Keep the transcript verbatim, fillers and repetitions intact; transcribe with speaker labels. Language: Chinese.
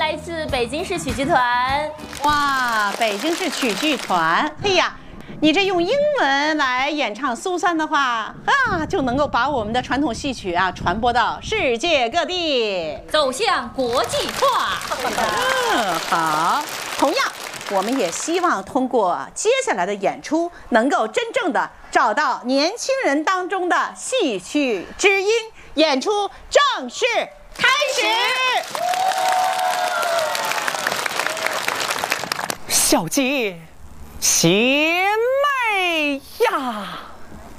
Speaker 1: 来自北京市曲剧团。
Speaker 2: 哇，北京市曲剧团，哎呀，你这用英文来演唱苏三的话啊，就能够把我们的传统戏曲啊传播到世界各地，
Speaker 1: 走向国际化。
Speaker 2: 嗯，好。同样，我们也希望通过接下来的演出，能够真正的找到年轻人当中的戏曲之音。演出正式开始。
Speaker 3: 小姐，贤妹呀！